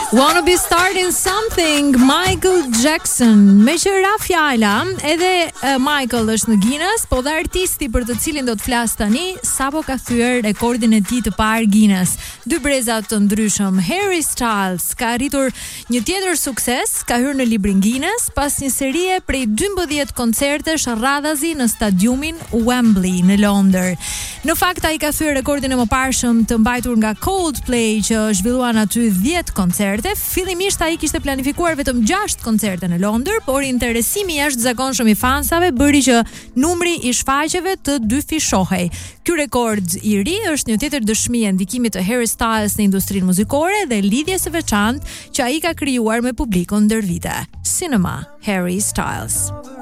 Wanna be starting something, Michael Jackson. Me që ra fjala, edhe Michael është në Guinness, po dhe artisti për të cilin do të flas tani, sapo ka thyer rekordin e tij të parë Guinness. Dy breza të ndryshëm, Harry Styles ka arritur një tjetër sukses, ka hyrë në librin Guinness pas një serie prej 12 koncertesh radhazi në stadiumin Wembley në Londër. Në fakt ai ka thyer rekordin e mëparshëm të mbajtur nga Coldplay që zhvilluan aty 10 koncerte. Fillimisht ai kishte planifikuar vetëm 6 koncerte në Londër, por interesimi i jashtëzakonshëm i fansave bëri që numri i shfaqjeve të dyfishohej. Ky rekord i ri është një tjetër dëshmi e ndikimit të Harry Styles në industrinë muzikore dhe lidhjes së veçantë që ai ka krijuar me publikun ndër vite. Cinema, Harry Styles.